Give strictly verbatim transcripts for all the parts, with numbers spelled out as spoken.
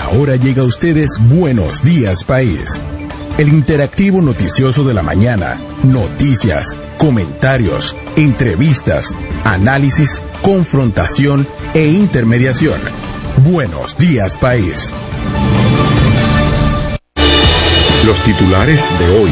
Ahora llega a ustedes Buenos Días País, el interactivo noticioso de la mañana. Noticias, comentarios, entrevistas, análisis, confrontación e intermediación. Buenos Días País. Los titulares de hoy.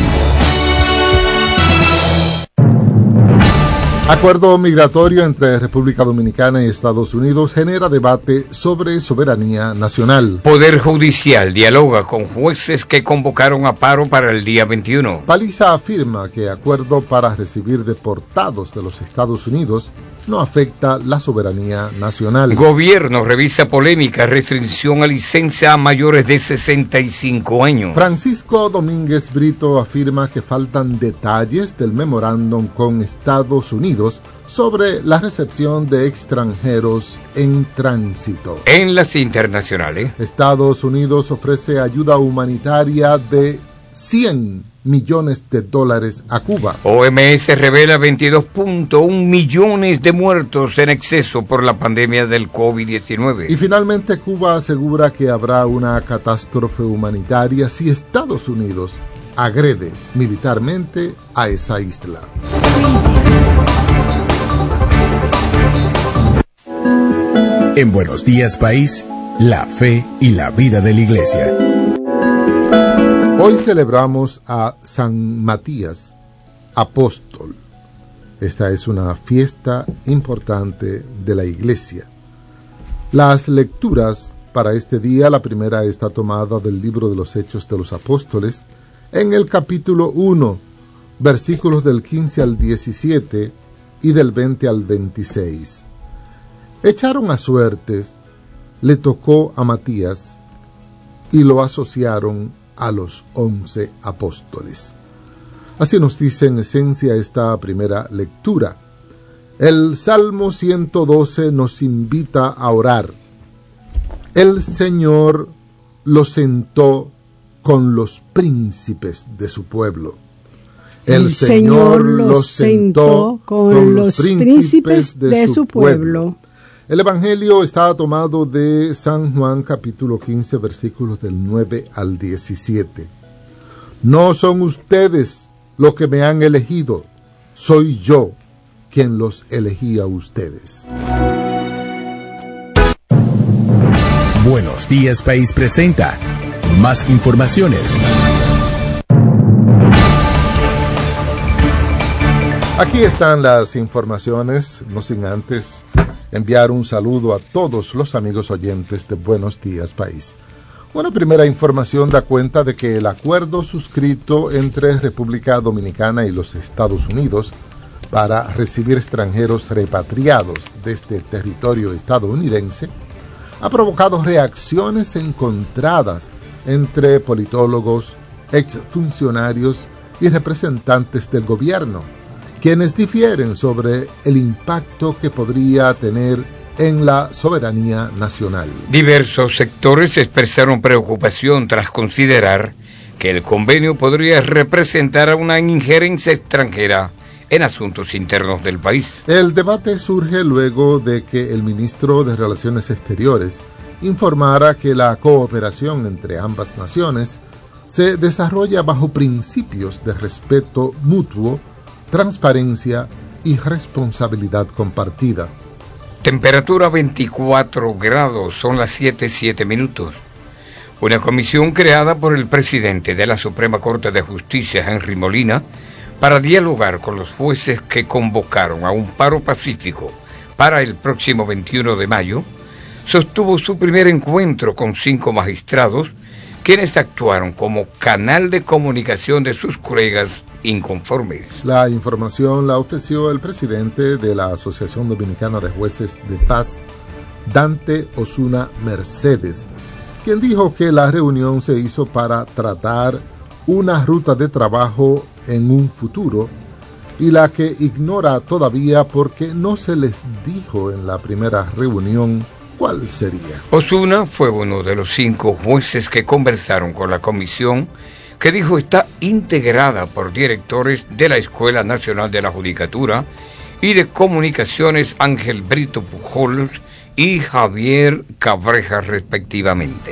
Acuerdo migratorio entre República Dominicana y Estados Unidos genera debate sobre soberanía nacional. Poder Judicial dialoga con jueces que convocaron a paro para el día veintiuno. Paliza afirma que acuerdo para recibir deportados de los Estados Unidos no afecta la soberanía nacional. Gobierno revisa polémica restricción a licencia a mayores de sesenta y cinco años. Francisco Domínguez Brito afirma que faltan detalles del memorándum con Estados Unidos sobre la recepción de extranjeros en tránsito. En las internacionales, Estados Unidos ofrece ayuda humanitaria de cien millones de dólares a Cuba. O M S revela veintidós punto uno millones de muertos en exceso por la pandemia del COVID diecinueve. Y finalmente Cuba asegura que habrá una catástrofe humanitaria si Estados Unidos agrede militarmente a esa isla. En Buenos Días País, la fe y la vida de la Iglesia. Hoy celebramos a San Matías, apóstol. Esta es una fiesta importante de la Iglesia. Las lecturas para este día, la primera está tomada del libro de los Hechos de los Apóstoles, en el capítulo uno, versículos del quince al diecisiete y del veinte al veintiséis. Echaron a suertes, le tocó a Matías y lo asociaron a los once apóstoles. Así nos dice en esencia esta primera lectura. El Salmo ciento doce nos invita a orar. El Señor lo sentó con los príncipes de su pueblo. El, El Señor lo sentó con, con los príncipes de, de su pueblo. pueblo. El Evangelio está tomado de San Juan capítulo quince versículos del nueve al diecisiete. No son ustedes los que me han elegido, soy yo quien los elegí a ustedes. Buenos Días País presenta más informaciones. Aquí están las informaciones, no sin antes enviar un saludo a todos los amigos oyentes de Buenos Días País. Una primera información da cuenta de que el acuerdo suscrito entre República Dominicana y los Estados Unidos para recibir extranjeros repatriados de este territorio estadounidense ha provocado reacciones encontradas entre politólogos, exfuncionarios y representantes del gobierno, quienes difieren sobre el impacto que podría tener en la soberanía nacional. Diversos sectores expresaron preocupación tras considerar que el convenio podría representar una injerencia extranjera en asuntos internos del país. El debate surge luego de que el ministro de Relaciones Exteriores informara que la cooperación entre ambas naciones se desarrolla bajo principios de respeto mutuo, transparencia y responsabilidad compartida. Temperatura veinticuatro grados, son las siete, siete minutos. Una comisión creada por el presidente de la Suprema Corte de Justicia, Henry Molina, para dialogar con los jueces que convocaron a un paro pacífico para el próximo veintiuno de mayo, sostuvo su primer encuentro con cinco magistrados, quienes actuaron como canal de comunicación de sus colegas inconformes. La información la ofreció el presidente de la Asociación Dominicana de Jueces de Paz, Dante Osuna Mercedes, quien dijo que la reunión se hizo para tratar una ruta de trabajo en un futuro y la que ignora todavía porque no se les dijo en la primera reunión cuál sería. Osuna fue uno de los cinco jueces que conversaron con la comisión, que dijo está integrada por directores de la Escuela Nacional de la Judicatura y de Comunicaciones Ángel Brito Pujols y Javier Cabreja respectivamente.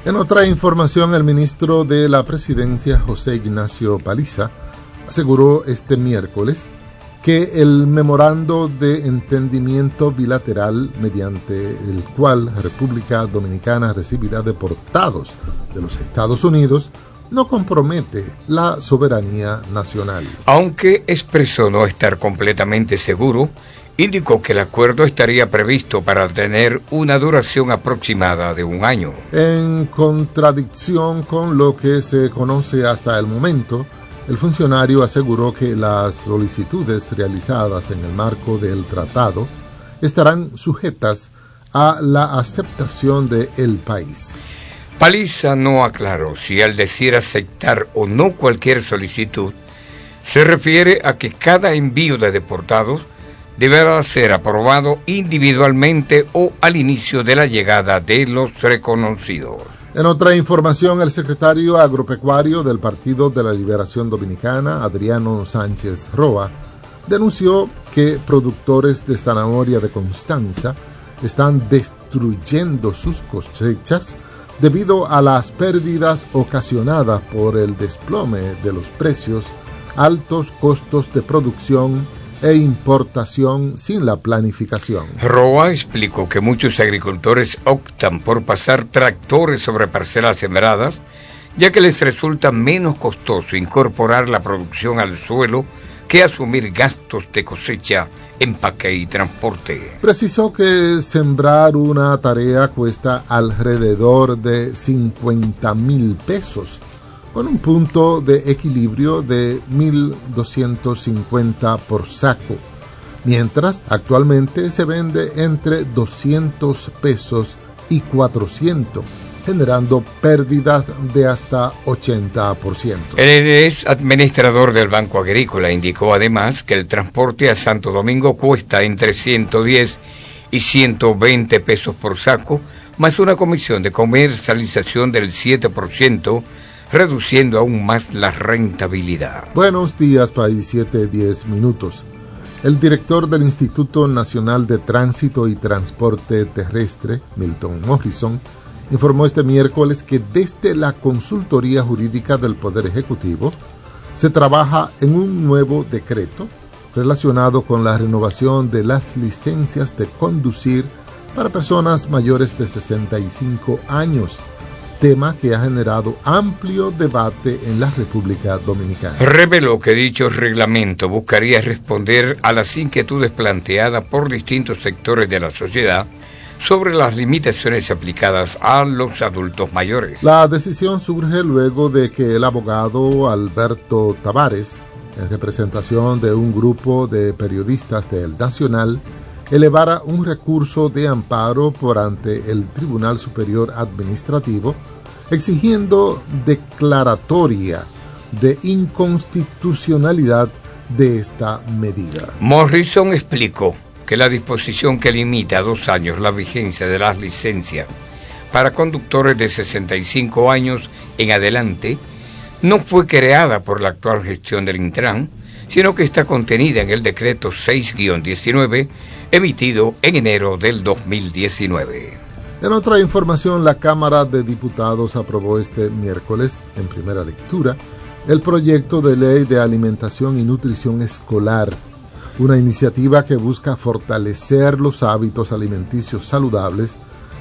En otra información, el ministro de la Presidencia, José Ignacio Paliza, aseguró este miércoles que el memorando de entendimiento bilateral mediante el cual República Dominicana recibirá deportados de los Estados Unidos no compromete la soberanía nacional. Aunque expresó no estar completamente seguro, indicó que el acuerdo estaría previsto para tener una duración aproximada de un año. En contradicción con lo que se conoce hasta el momento, el funcionario aseguró que las solicitudes realizadas en el marco del tratado estarán sujetas a la aceptación del país. Paliza no aclaró si al decir aceptar o no cualquier solicitud, se refiere a que cada envío de deportados deberá ser aprobado individualmente o al inicio de la llegada de los reconocidos. En otra información, el secretario agropecuario del Partido de la Liberación Dominicana, Adriano Sánchez Roa, denunció que productores de zanahoria de Constanza están destruyendo sus cosechas debido a las pérdidas ocasionadas por el desplome de los precios, altos costos de producción e importación sin la planificación. Roa explicó que muchos agricultores optan por pasar tractores sobre parcelas sembradas, ya que les resulta menos costoso incorporar la producción al suelo que asumir gastos de cosecha, empaque y transporte. Precisó que sembrar una tarea cuesta alrededor de cincuenta mil pesos, con un punto de equilibrio de mil doscientos cincuenta por saco, mientras actualmente se vende entre doscientos pesos y cuatrocientos, generando pérdidas de hasta ochenta por ciento. El ex administrador del Banco Agrícola indicó además que el transporte a Santo Domingo cuesta entre ciento diez y ciento veinte pesos por saco, más una comisión de comercialización del siete por ciento, reduciendo aún más la rentabilidad. Buenos días, país, siete diez minutos. El director del Instituto Nacional de Tránsito y Transporte Terrestre, Milton Morrison, informó este miércoles que desde la Consultoría Jurídica del Poder Ejecutivo se trabaja en un nuevo decreto relacionado con la renovación de las licencias de conducir para personas mayores de sesenta y cinco años, tema que ha generado amplio debate en la República Dominicana. Reveló que dicho reglamento buscaría responder a las inquietudes planteadas por distintos sectores de la sociedad sobre las limitaciones aplicadas a los adultos mayores. La decisión surge luego de que el abogado Alberto Tavares, en representación de un grupo de periodistas del Nacional, elevara un recurso de amparo por ante el Tribunal Superior Administrativo, exigiendo declaratoria de inconstitucionalidad de esta medida. Morrison explicó que la disposición que limita a dos años la vigencia de las licencias para conductores de sesenta y cinco años en adelante no fue creada por la actual gestión del Intran, sino que está contenida en el decreto seis guion diecinueve emitido en enero del dos mil diecinueve. En otra información, la Cámara de Diputados aprobó este miércoles, en primera lectura, el proyecto de ley de alimentación y nutrición escolar, una iniciativa que busca fortalecer los hábitos alimenticios saludables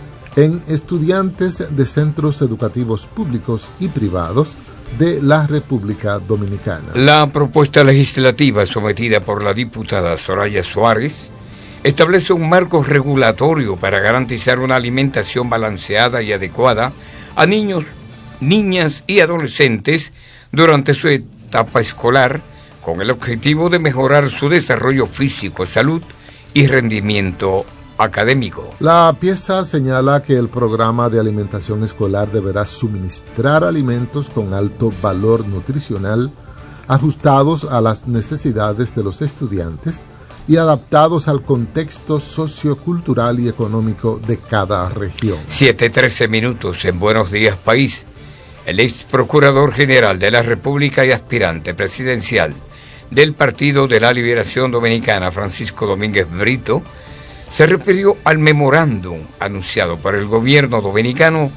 en estudiantes de centros educativos públicos y privados de la República Dominicana. La propuesta legislativa sometida por la diputada Soraya Suárez establece un marco regulatorio para garantizar una alimentación balanceada y adecuada a niños, niñas y adolescentes durante su etapa escolar, con el objetivo de mejorar su desarrollo físico, salud y rendimiento académico. La pieza señala que el programa de alimentación escolar deberá suministrar alimentos con alto valor nutricional, ajustados a las necesidades de los estudiantes y adaptados al contexto sociocultural y económico de cada región. siete trece minutos en Buenos Días País. El ex procurador general de la República y aspirante presidencial del Partido de la Liberación Dominicana, Francisco Domínguez Brito, se refirió al memorándum anunciado por el gobierno dominicano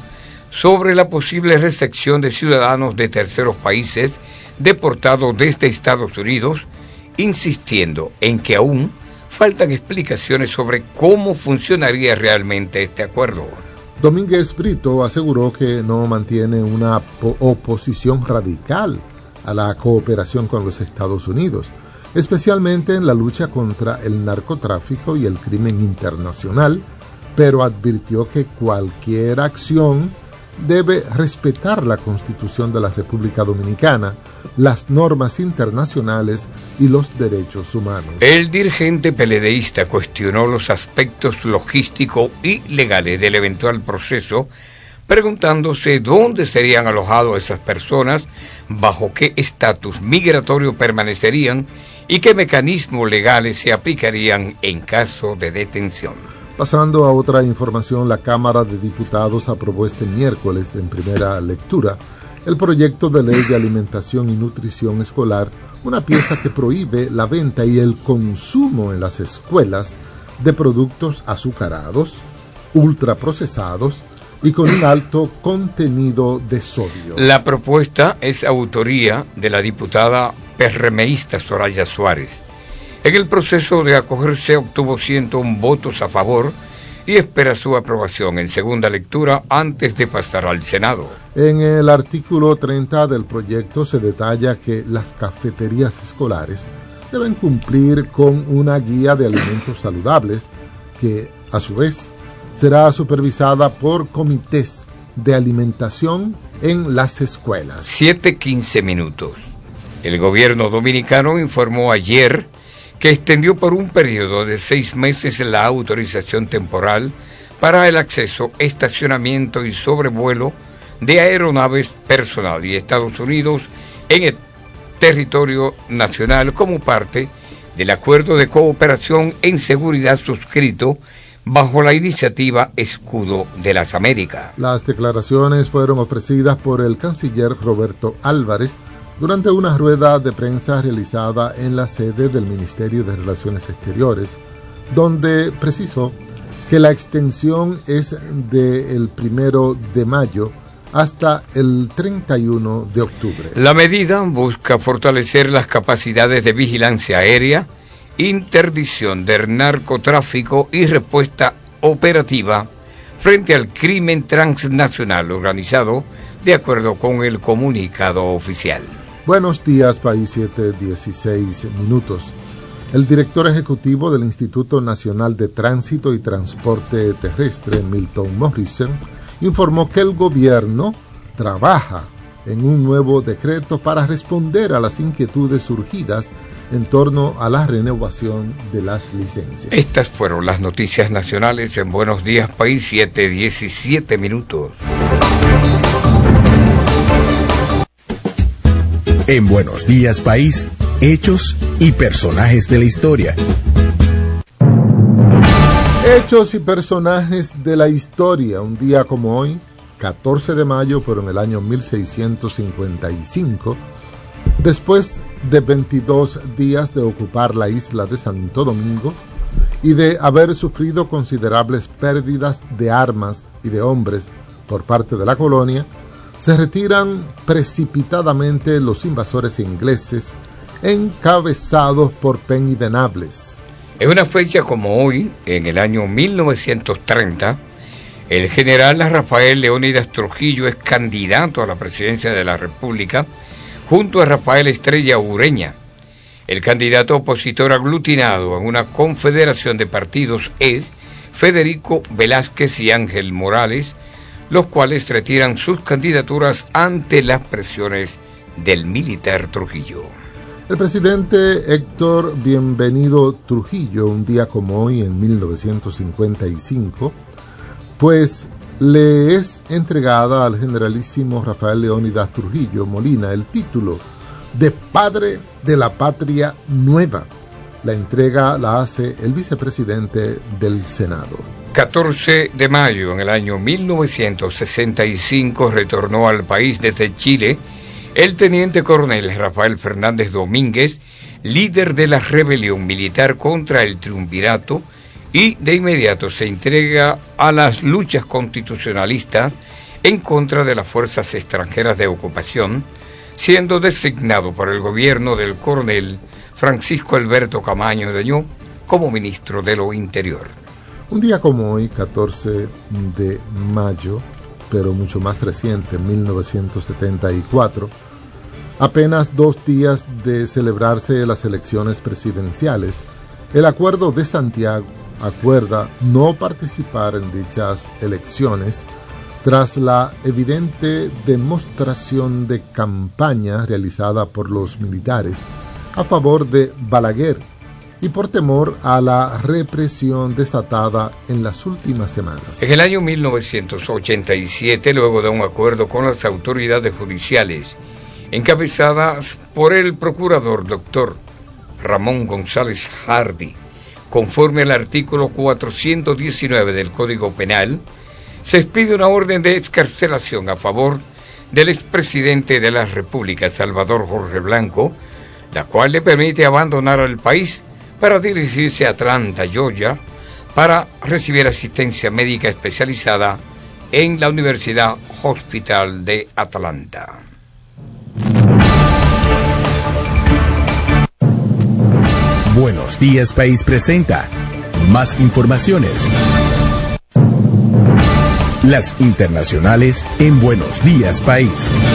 sobre la posible recepción de ciudadanos de terceros países deportados desde Estados Unidos, insistiendo en que aún faltan explicaciones sobre cómo funcionaría realmente este acuerdo. Domínguez Brito aseguró que no mantiene una oposición radical a la cooperación con los Estados Unidos, especialmente en la lucha contra el narcotráfico y el crimen internacional, pero advirtió que cualquier acción debe respetar la Constitución de la República Dominicana, las normas internacionales y los derechos humanos. El dirigente peledeísta cuestionó los aspectos logísticos y legales del eventual proceso, preguntándose dónde serían alojados esas personas, bajo qué estatus migratorio permanecerían y qué mecanismos legales se aplicarían en caso de detención. Pasando a otra información, la Cámara de Diputados aprobó este miércoles en primera lectura el proyecto de ley de alimentación y nutrición escolar, una pieza que prohíbe la venta y el consumo en las escuelas de productos azucarados, ultraprocesados y con un alto contenido de sodio. La propuesta es autoría de la diputada PRMista Soraya Suárez. En el proceso de acogerse obtuvo ciento uno votos a favor y espera su aprobación en segunda lectura antes de pasar al Senado. En el artículo treinta del proyecto se detalla que las cafeterías escolares deben cumplir con una guía de alimentos saludables que, a su vez, será supervisada por comités de alimentación en las escuelas. siete quince minutos. El gobierno dominicano informó ayer que extendió por un periodo de seis meses la autorización temporal para el acceso, estacionamiento y sobrevuelo de aeronaves personal y Estados Unidos en el territorio nacional como parte del acuerdo de cooperación en seguridad suscrito bajo la iniciativa Escudo de las Américas. Las declaraciones fueron ofrecidas por el canciller Roberto Álvarez durante una rueda de prensa realizada en la sede del Ministerio de Relaciones Exteriores, donde precisó que la extensión es del primero de mayo hasta el treinta y uno de octubre. La medida busca fortalecer las capacidades de vigilancia aérea, interdicción del narcotráfico y respuesta operativa frente al crimen transnacional organizado, de acuerdo con el comunicado oficial. Buenos días, país, siete dieciséis minutos. El director ejecutivo del Instituto Nacional de Tránsito y Transporte Terrestre, Milton Morrison, informó que el gobierno trabaja en un nuevo decreto para responder a las inquietudes surgidas en torno a la renovación de las licencias. Estas fueron las noticias nacionales en Buenos Días, País, siete diecisiete minutos. En Buenos Días, País, hechos y personajes de la historia. Hechos y personajes de la historia. Un día como hoy, catorce de mayo, pero en el año mil seiscientos cincuenta y cinco, después de veintidós días de ocupar la isla de Santo Domingo y de haber sufrido considerables pérdidas de armas y de hombres por parte de la colonia, se retiran precipitadamente los invasores ingleses encabezados por Penny Venables. En una fecha como hoy, en el año mil novecientos treinta, el general Rafael Leónidas Trujillo es candidato a la presidencia de la República junto a Rafael Estrella Ureña. El candidato opositor aglutinado en una confederación de partidos es Federico Velázquez y Ángel Morales, los cuales retiran sus candidaturas ante las presiones del militar Trujillo. El presidente Héctor Bienvenido Trujillo, un día como hoy en mil novecientos cincuenta y cinco, pues le es entregada al generalísimo Rafael Leónidas Trujillo Molina el título de Padre de la Patria Nueva. La entrega la hace el vicepresidente del Senado. catorce de mayo, en el año mil novecientos sesenta y cinco, retornó al país desde Chile el teniente coronel Rafael Fernández Domínguez, líder de la rebelión militar contra el triunvirato, y de inmediato se entrega a las luchas constitucionalistas en contra de las fuerzas extranjeras de ocupación, siendo designado por el gobierno del coronel Francisco Alberto Camaño Dañó como ministro de lo Interior. Un día como hoy, catorce de mayo, pero mucho más reciente, mil novecientos setenta y cuatro, apenas dos días de celebrarse las elecciones presidenciales, el Acuerdo de Santiago acuerda no participar en dichas elecciones tras la evidente demostración de campaña realizada por los militares a favor de Balaguer y por temor a la represión desatada en las últimas semanas. En el año mil novecientos ochenta y siete, luego de un acuerdo con las autoridades judiciales, encabezadas por el procurador doctor Ramón González Hardy, conforme al artículo cuatrocientos diecinueve del Código Penal, se expide una orden de excarcelación a favor del expresidente de la República, Salvador Jorge Blanco, la cual le permite abandonar el país para dirigirse a Atlanta, Georgia, para recibir asistencia médica especializada en la Universidad Hospital de Atlanta. Buenos Días País presenta más informaciones. Las internacionales en Buenos Días País.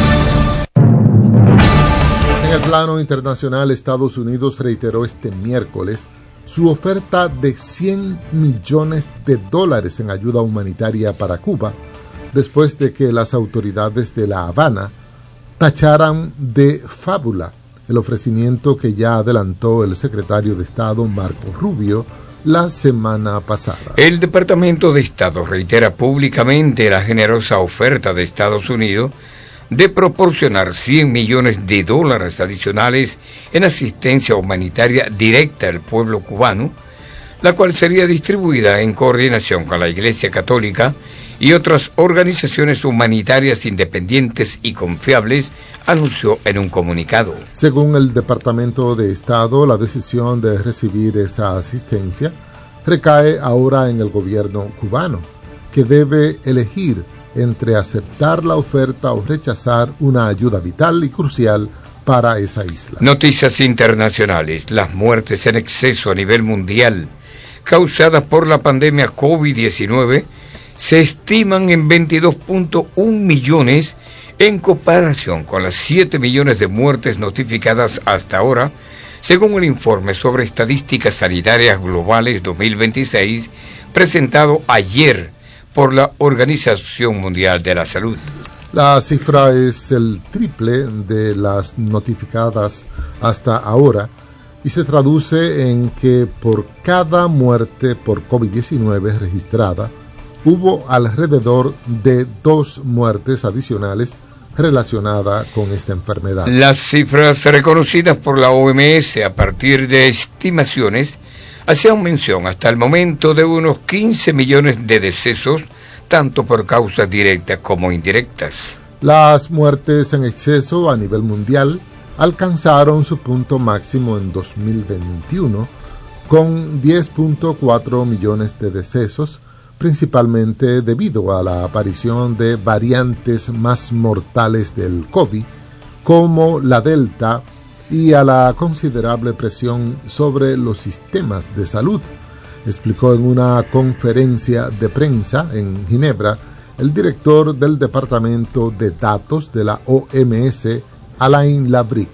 En el plano internacional, Estados Unidos reiteró este miércoles su oferta de cien millones de dólares en ayuda humanitaria para Cuba, después de que las autoridades de La Habana tacharan de fábula el ofrecimiento que ya adelantó el secretario de Estado Marco Rubio la semana pasada. El Departamento de Estado reitera públicamente la generosa oferta de Estados Unidos de proporcionar cien millones de dólares adicionales en asistencia humanitaria directa al pueblo cubano, la cual sería distribuida en coordinación con la Iglesia Católica y otras organizaciones humanitarias independientes y confiables, anunció en un comunicado. Según el Departamento de Estado, la decisión de recibir esa asistencia recae ahora en el gobierno cubano, que debe elegir entre aceptar la oferta o rechazar una ayuda vital y crucial para esa isla. Noticias internacionales. Las muertes en exceso a nivel mundial causadas por la pandemia COVID diecinueve se estiman en veintidós punto uno millones en comparación con las siete millones de muertes notificadas hasta ahora, según el informe sobre estadísticas sanitarias globales dos mil veintiséis presentado ayer por la Organización Mundial de la Salud. La cifra es el triple de las notificadas hasta ahora y se traduce en que por cada muerte por COVID diecinueve registrada, hubo alrededor de dos muertes adicionales relacionadas con esta enfermedad. Las cifras reconocidas por la O M S a partir de estimaciones hacían mención hasta el momento de unos quince millones de decesos, tanto por causas directas como indirectas. Las muertes en exceso a nivel mundial alcanzaron su punto máximo en dos mil veintiuno, con diez punto cuatro millones de decesos, principalmente debido a la aparición de variantes más mortales del COVID, como la Delta, y a la considerable presión sobre los sistemas de salud, explicó en una conferencia de prensa en Ginebra el director del Departamento de Datos de la O M S, Alain Labrick.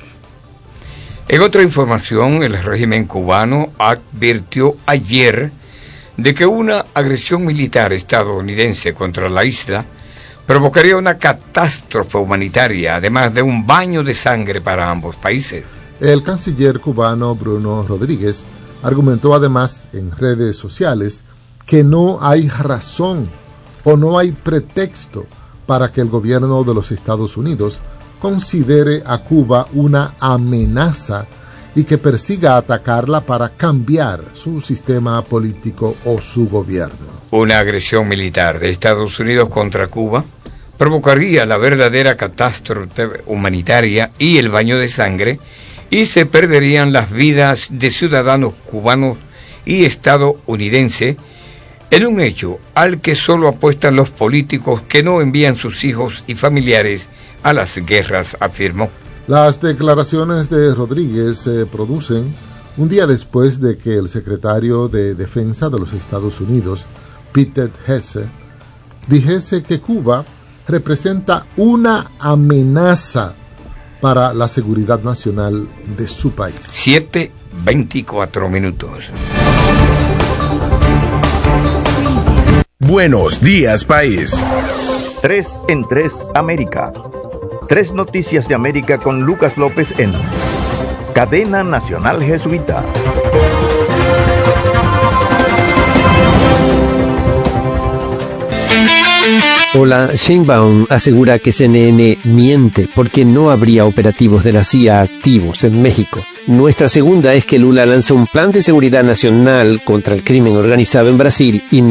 En otra información, el régimen cubano advirtió ayer de que una agresión militar estadounidense contra la isla provocaría una catástrofe humanitaria, además de un baño de sangre para ambos países. El canciller cubano Bruno Rodríguez argumentó además en redes sociales que no hay razón o no hay pretexto para que el gobierno de los Estados Unidos considere a Cuba una amenaza y que persiga atacarla para cambiar su sistema político o su gobierno. Una agresión militar de Estados Unidos contra Cuba provocaría la verdadera catástrofe humanitaria y el baño de sangre, y se perderían las vidas de ciudadanos cubanos y estadounidenses, en un hecho al que solo apuestan los políticos que no envían sus hijos y familiares a las guerras, afirmó. Las declaraciones de Rodríguez se producen un día después de que el secretario de Defensa de los Estados Unidos, Peter Hesse, dijese que Cuba representa una amenaza para la seguridad nacional de su país. siete veinticuatro minutos. Buenos días, país. tres en tres América. Tres noticias de América con Lucas López en Cadena Nacional Jesuita. Hola, Sheinbaum asegura que C N N miente porque no habría operativos de la C I A activos en México. Nuestra segunda es que Lula lanza un plan de seguridad nacional contra el crimen organizado en Brasil y